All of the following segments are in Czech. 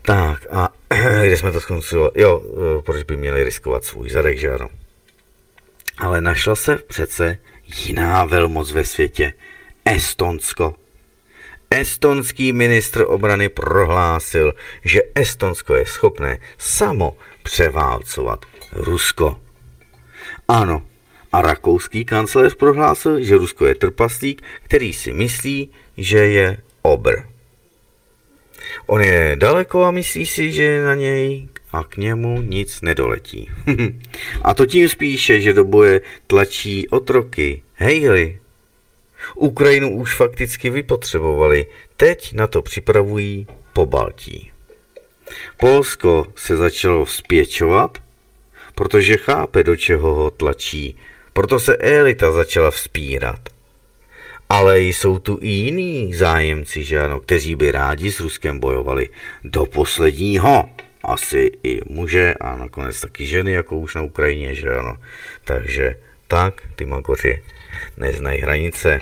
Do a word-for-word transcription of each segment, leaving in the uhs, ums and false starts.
Tak a kde jsme to skoncovali? Jo, proč by měli riskovat svůj zadek, že ano? Ale našla se přece jiná velmoc ve světě. Estonsko. Estonský ministr obrany prohlásil, že Estonsko je schopné samo převálcovat Rusko. Ano, a rakouský kancléř prohlásil, že Rusko je trpaslík, který si myslí, že je obr. On je daleko a myslí si, že na něj a k němu nic nedoletí. A to tím spíše, že do boje tlačí otroky. Hejli. Ukrajinu už fakticky vypotřebovali, teď na to připravují Pobaltí. Polsko se začalo vzpěčovat, protože chápe, do čeho ho tlačí, proto se elita začala vzpírat. Ale jsou tu i jiní zájemci, že ano, kteří by rádi s Ruskem bojovali do posledního. Asi i muže a nakonec taky ženy, jako už na Ukrajině, že ano. Takže tak, ty magoři neznají hranice.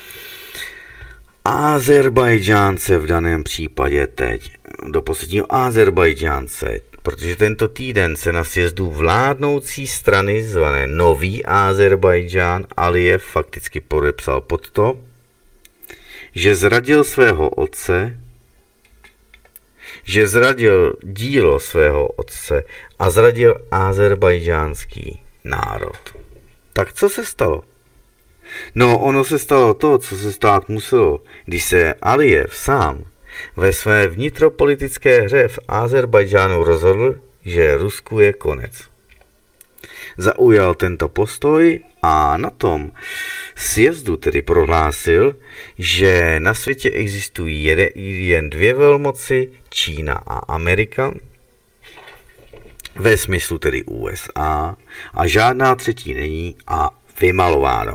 Azerbajdžánce v daném případě teď, do posledního Azerbajdžánce, protože tento týden se na sjezdu vládnoucí strany zvané Nový Azerbajdžán Alijev fakticky podepsal pod to, že zradil svého otce, že zradil dílo svého otce a zradil azerbajdžánský národ. Tak co se stalo? No, ono se stalo to, co se stát muselo, když se Alijev sám ve své vnitropolitické hře v Azerbajdžánu rozhodl, že Rusku je konec. Zaujal tento postoj a na tom sjezdu tedy prohlásil, že na světě existují jen dvě velmoci, Čína a Amerika, ve smyslu tedy U S A, a žádná třetí není a vymalováno.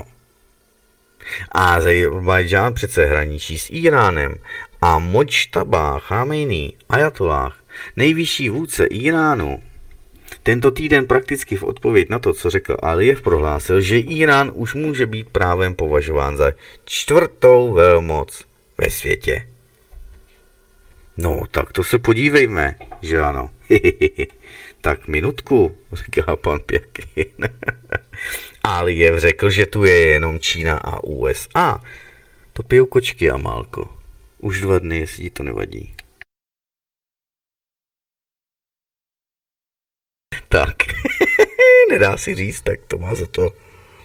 Azerbajdžán přece hraničí s Iránem a Modžtaba Chameneí ajatolláh, nejvyšší vůdce Iránu, tento týden prakticky v odpověď na to, co řekl Alijev, prohlásil, že Irán už může být právem považován za čtvrtou velmoc ve světě. No, tak to se podívejme, že ano. Tak minutku, říká pan Pěkin. Alijev řekl, že tu je jenom Čína a U S A. To pijou kočky, Amálko. Už dva dny, jestli ti to nevadí. Tak, nedá si říct, tak to má za to.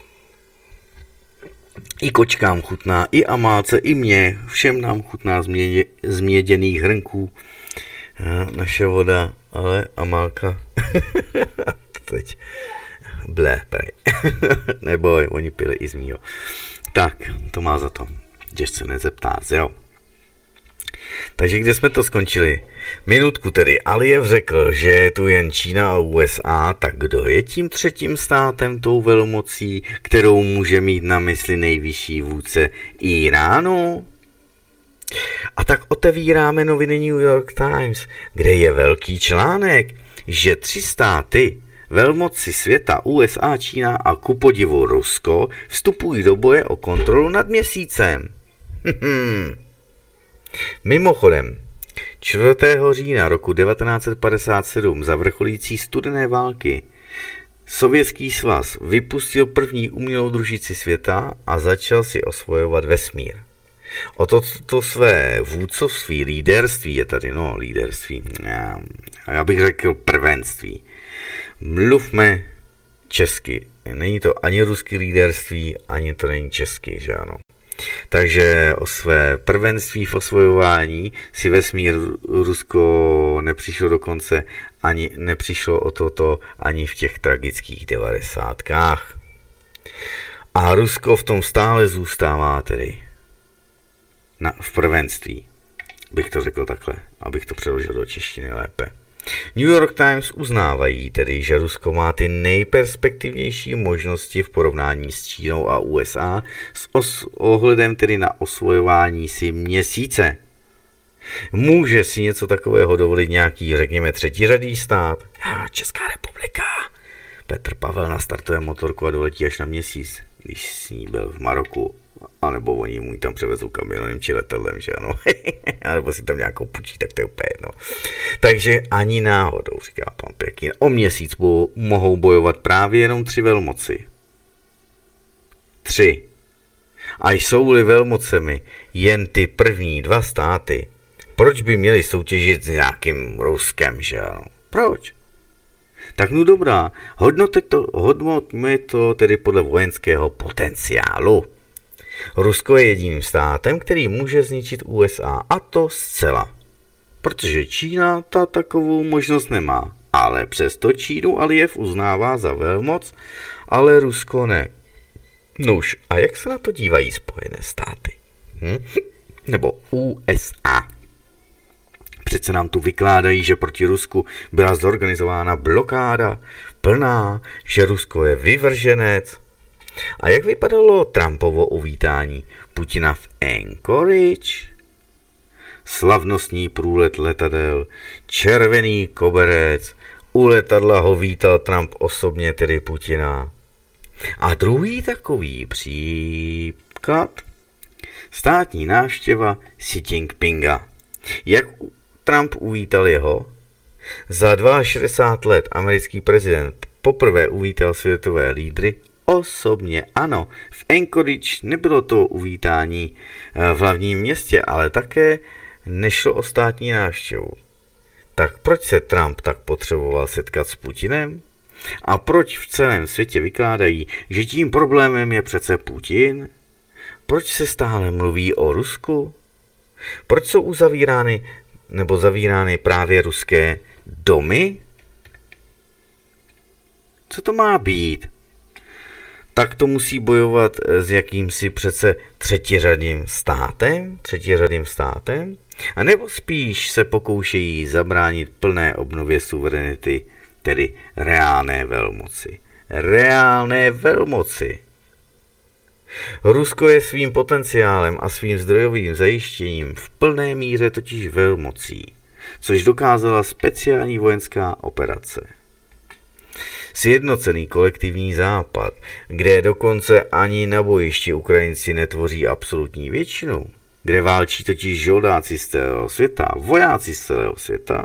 I kočkám chutná, i Amálce, i mně, všem nám chutná z, mě, z měděných hrnků naše voda, ale Amálka teď blé, prej. Neboj, oni pili i z mýho. Tak, to má za to, že se nezeptá, jo. Takže kde jsme to skončili? Minutku tedy. Alijev řekl, že je tu jen Čína a U S A, tak kdo je tím třetím státem, tou velmocí, kterou může mít na mysli nejvyšší vůdce Iránu? A tak otevíráme noviny New York Times, kde je velký článek, že tři státy, velmoci světa U S A, Čína a ku podivu Rusko, vstupují do boje o kontrolu nad měsícem. Mimochodem, čtvrtého října roku devatenáct set padesát sedm za vrcholící studené války Sovětský svaz vypustil první umělou družici světa a začal si osvojovat vesmír. O toto své vůdcovství, líderství je tady, no líderství, já, já bych řekl prvenství. Mluvme česky. Není to ani ruský líderství, ani to není český, že ano. Takže o své prvenství v osvojování si vesmír Rusko nepřišlo dokonce, ani nepřišlo o toto ani v těch tragických devadesátkách. A Rusko v tom stále zůstává tedy na, v prvenství, bych to řekl takhle, abych to přeložil do češtiny lépe. New York Times uznávají tedy, že Rusko má ty nejperspektivnější možnosti v porovnání s Čínou a U S A s os- ohledem tedy na osvojování si měsíce. Může si něco takového dovolit nějaký, řekněme, třetiřadý stát? Česká republika. Petr Pavel nastartuje motorku a doletí až na měsíc, když s ní byl v Maroku. A nebo oni mu tam převezou kamionem či letadlem, že ano. A nebo si tam nějakou půjčí, tak to je úplně jedno. Takže ani náhodou, říká pan Pěkný, o měsíc bo- mohou bojovat právě jenom tři velmoci. Tři. A jsou-li velmocemi jen ty první dva státy, proč by měli soutěžit s nějakým Ruskem, že ano? Proč? Tak no dobrá, hodnoťme to, hodnotme to tedy podle vojenského potenciálu. Rusko je jediným státem, který může zničit U S A, a to zcela. Protože Čína ta takovou možnost nemá. Ale přesto Čínu Alijev uznává za velmoc, ale Rusko ne. Nuž, a jak se na to dívají Spojené státy? Hm? Nebo U S A? Přece nám tu vykládají, že proti Rusku byla zorganizována blokáda plná, že Rusko je vyvrženec. A jak vypadalo Trumpovo uvítání Putina v Anchorage? Slavnostní průlet letadel, červený koberec, u letadla ho vítal Trump osobně, tedy Putina. A druhý takový příklad, státní návštěva Xi Jinpinga. Jak Trump uvítal jeho? Za šedesát dva let americký prezident poprvé uvítal světové lídry osobně. Ano, v Anchorage nebylo to uvítání v hlavním městě, ale také nešlo o státní návštěvu. Tak proč se Trump tak potřeboval setkat s Putinem? A proč v celém světě vykládají, že tím problémem je přece Putin? Proč se stále mluví o Rusku? Proč jsou uzavírány nebo zavírány právě ruské domy? Co to má být? Tak to musí bojovat s jakýmsi přece třetiřadým státem? Třetiřadým státem? A nebo spíš se pokoušejí zabránit plné obnově suverenity, tedy reálné velmoci. Reálné velmoci. Rusko je svým potenciálem a svým zdrojovým zajištěním v plné míře totiž velmocí, což dokázala speciální vojenská operace. Sjednocený kolektivní západ, kde dokonce ani na bojišti Ukrajinci netvoří absolutní většinu, kde válčí totiž žoldáci z celého světa, vojáci z celého světa.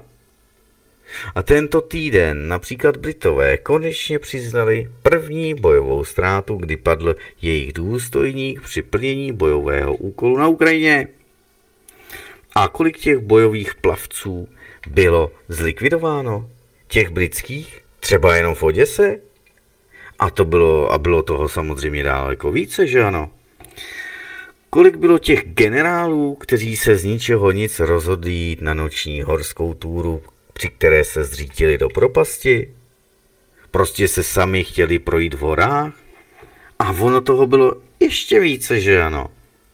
A tento týden například Britové konečně přiznali první bojovou ztrátu, kdy padl jejich důstojník při plnění bojového úkolu na Ukrajině. A kolik těch bojových plavců bylo zlikvidováno? Těch britských? Třeba jenom v Oděse? A to bylo, a bylo toho samozřejmě daleko více, že ano? Kolik bylo těch generálů, kteří se z ničeho nic rozhodli jít na noční horskou túru, při které se zřítili do propasti? Prostě se sami chtěli projít v horách? A ono toho bylo ještě více, že ano?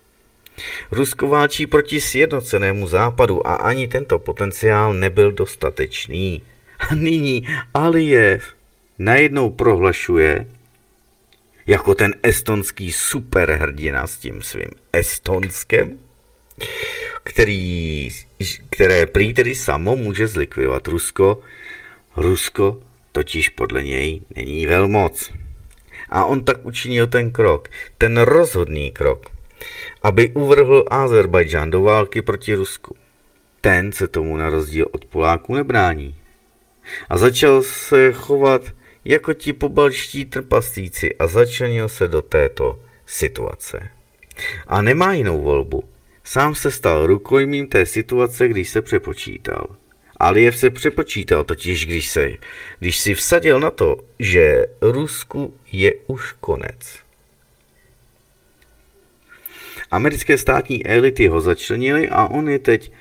Rusko válčí proti sjednocenému západu a ani tento potenciál nebyl dostatečný. A nyní Alijev najednou prohlašuje, jako ten estonský superhrdina s tím svým Estonskem, který, které prý tedy samo může zlikvidovat Rusko. Rusko totiž podle něj není velmoc. A on tak učinil ten krok, ten rozhodný krok, aby uvrhl Azerbajdžán do války proti Rusku. Ten se tomu na rozdíl od Poláků nebrání. A začal se chovat jako ti pobaltští trpaslíci a začlenil se do této situace. A nemá jinou volbu. Sám se stal rukojmím té situace, když se přepočítal. Alijev se přepočítal totiž, když, se, když si vsadil na to, že Rusku je už konec. Americké státní elity ho začlenily a on je teď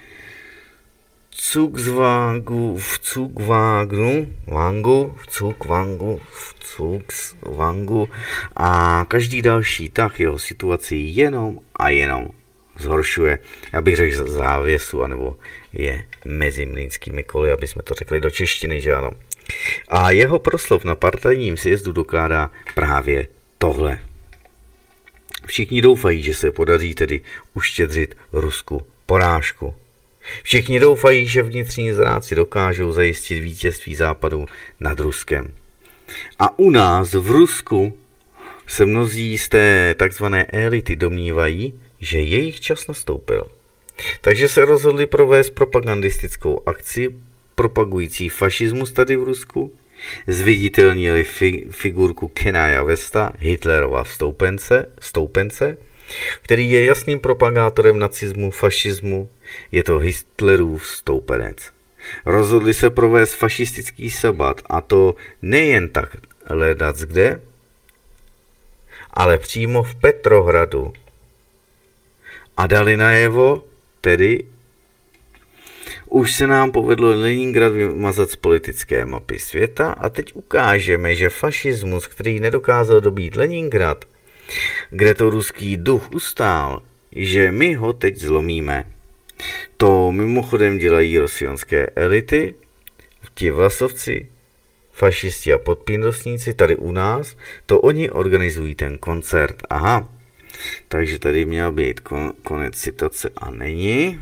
Cugzvangu, v Cugvagnu, Vangu, v Cugvangu, v Cugzvangu a každý další tah jeho situaci jenom a jenom zhoršuje. Já bych řekl závěsu, anebo je mezi mlýnskými koly, aby jsme to řekli do češtiny, že ano. A jeho proslov na partajním sjezdu dokládá právě tohle. Všichni doufají, že se podaří tedy uštědřit Rusku porážku. Všichni doufají, že vnitřní zrádci dokážou zajistit vítězství Západu nad Ruskem. A u nás v Rusku se mnozí z té takzvané elity domnívají, že jejich čas nastoupil. Takže se rozhodli provést propagandistickou akci propagující fašismus tady v Rusku, zviditelnili fi- figurku Kenaje Westa, Hitlerova stoupence, stoupence, který je jasným propagátorem nacismu, fašismu, je to Hitlerův stoupenec. Rozhodli se provést fašistický sabbat, a to nejen tak hledat kde, ale přímo v Petrohradu. A dali najevo, tedy už se nám povedlo Leningrad vymazat z politické mapy světa a teď ukážeme, že fašismus, který nedokázal dobít Leningrad, kde to ruský duch ustál, že my ho teď zlomíme. To mimochodem dělají rosionské elity, ti vlasovci, fašisti a podpindosníci tady u nás, to oni organizují ten koncert. Aha, takže tady měl být kon, konec citace a není.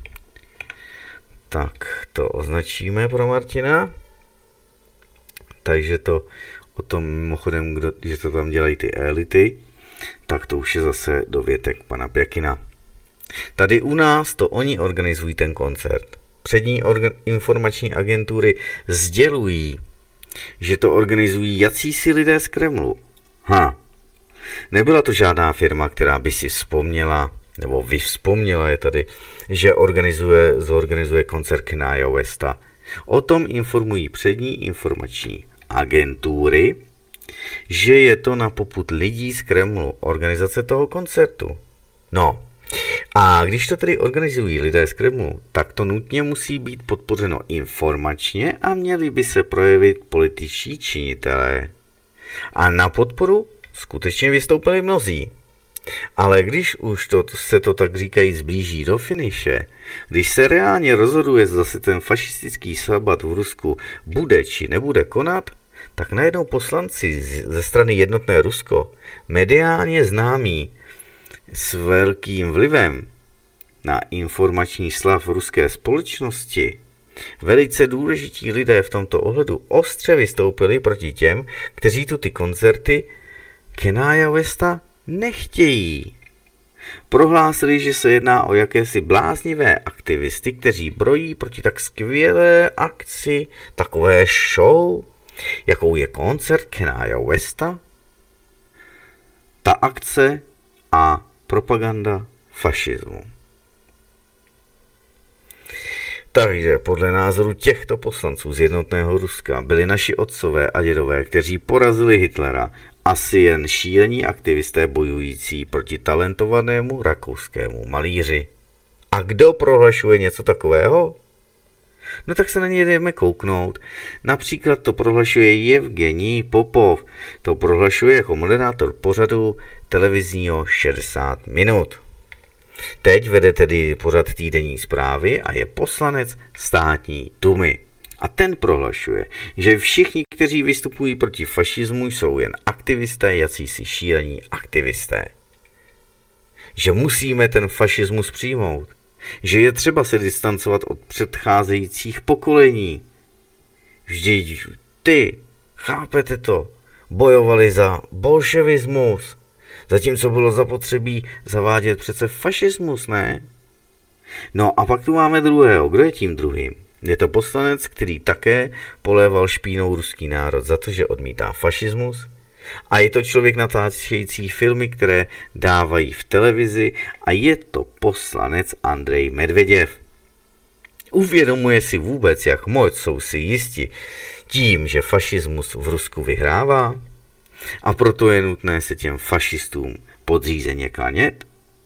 Tak to označíme pro Martina. Takže to o tom mimochodem, kdo, že to tam dělají ty elity, tak to už je zase dovětek pana Pěkina. Tady u nás to oni organizují ten koncert. Přední orga- informační agentury sdělují, že to organizují jacísi lidé z Kremlu. Ha, nebyla to žádná firma, která by si vzpomněla, nebo vy vzpomněla je tady, že organizuje, zorganizuje koncert Kenaje Westa. O tom informují přední informační agentury, že je to na popud lidí z Kremlu, organizace toho koncertu. No, a když to tedy organizují lidé z Kremlu, tak to nutně musí být podpořeno informačně a měli by se projevit političtí činitelé. A na podporu skutečně vystoupili mnozí. Ale když už to, se to tak říkají zblíží do finiše, když se reálně rozhoduje, zda se ten fašistický sabbat v Rusku bude či nebude konat, tak najednou poslanci ze strany Jednotné Rusko, mediálně známí s velkým vlivem na informační slav ruské společnosti, velice důležití lidé v tomto ohledu ostře vystoupili proti těm, kteří tu ty koncerty Kenaje Westa nechtějí. Prohlásili, že se jedná o jakési bláznivé aktivisty, kteří brojí proti tak skvělé akci, takové show, jakou je koncert Kenaje Westa, ta akce a propaganda fašismu. Takže podle názoru těchto poslanců z Jednotného Ruska byli naši otcové a dědové, kteří porazili Hitlera, asi jen šílení aktivisté bojující proti talentovanému rakouskému malíři. A kdo prohlašuje něco takového? No tak se na něj jdeme kouknout. Například to prohlašuje Jevgenij Popov. To prohlašuje jako moderátor pořadu televizního šedesát minut. Teď vede tedy pořad týdenní zprávy a je poslanec státní dumy. A ten prohlašuje, že všichni, kteří vystupují proti fašismu, jsou jen aktivisté, jacísi šílení aktivisté. Že musíme ten fašismus přijmout. Že je třeba se distancovat od předcházejících pokolení. Vždyť ty, chápete to, bojovali za bolševismus, zatímco bylo zapotřebí zavádět přece fašismus, ne? No a pak tu máme druhého. Kdo je tím druhým? Je to poslanec, který také poléval špínou ruský národ za to, že odmítá fašismus. A je to člověk natáčející filmy, které dávají v televizi, a je to poslanec Andrej Medveděv. Uvědomuje si vůbec, jak moc jsou si jisti tím, že fašismus v Rusku vyhrává? A proto je nutné se těm fašistům podřízeně klanět?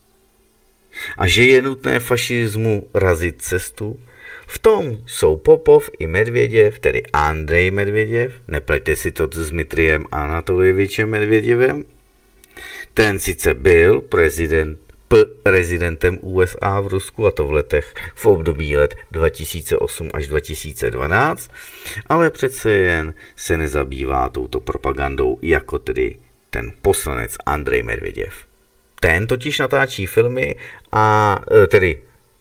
A že je nutné fašismu razit cestu? V tom jsou Popov i Medvěděv, tedy Andrej Medvěděv, nepleťte si to s Dmitrijem Anatolievičem Medvěděvem. Ten sice byl prezident, prezidentem U S A v Rusku, a to v letech v období let dva tisíce osm až dva tisíce dvanáct, ale přece jen se nezabývá touto propagandou jako tedy ten poslanec Andrej Medvěděv. Ten totiž natáčí filmy a tedy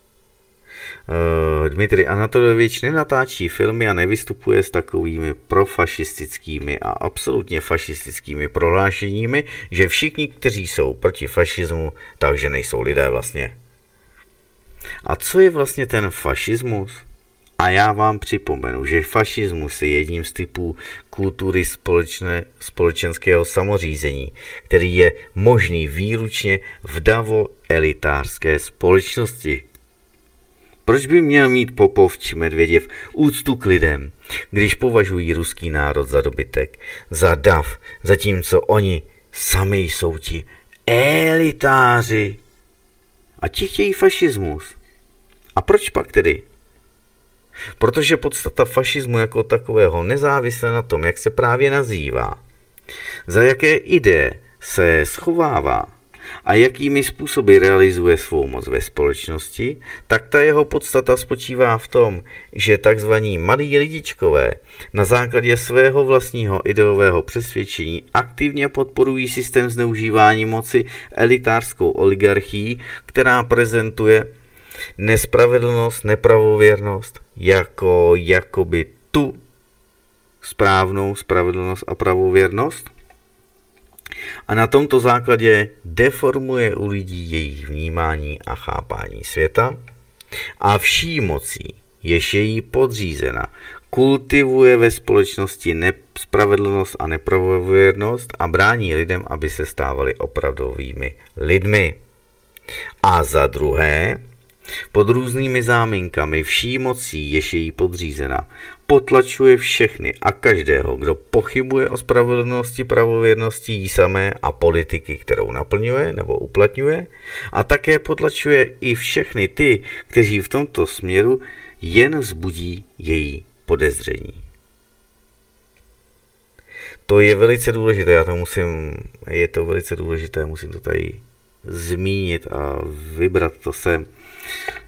Dmitrij Anatolievič nenatáčí filmy a nevystupuje s takovými profašistickými a absolutně fašistickými prohlášeními, že všichni, kteří jsou proti fašismu, takže nejsou lidé vlastně. A co je vlastně ten fašismus? A já vám připomenu, že fašismus je jedním z typů kultury společné, společenského samořízení, který je možný výlučně v davo-elitářské společnosti. Proč by měl mít Popov či Medvěděv úctu k lidem, když považují ruský národ za dobytek, za dav, zatímco oni sami jsou ti elitáři a ti chtějí fašismus? A proč pak tedy? Protože podstata fašismu jako takového, nezávisle na tom, jak se právě nazývá, za jaké ideje se schovává a jakými způsoby realizuje svou moc ve společnosti, tak ta jeho podstata spočívá v tom, že takzvaní malí lidičkové na základě svého vlastního ideového přesvědčení aktivně podporují systém zneužívání moci elitářskou oligarchií, která prezentuje nespravedlnost, nepravověrnost jako jakoby tu správnou spravedlnost a pravověrnost a na tomto základě deformuje u lidí jejich vnímání a chápání světa a vší mocí, jež je jí podřízena, kultivuje ve společnosti nespravedlnost a nepravověrnost a brání lidem, aby se stávali opravdovými lidmi. A za druhé, pod různými záminkami vší mocí, jež je jí podřízena, potlačuje všechny a každého, kdo pochybuje o spravedlnosti, pravověrnosti jí samé a politiky, kterou naplňuje nebo uplatňuje, a také potlačuje i všechny ty, kteří v tomto směru jen vzbudí její podezření. To je velice důležité, já to musím, je to velice důležité, musím to tady zmínit a vybrat to sem.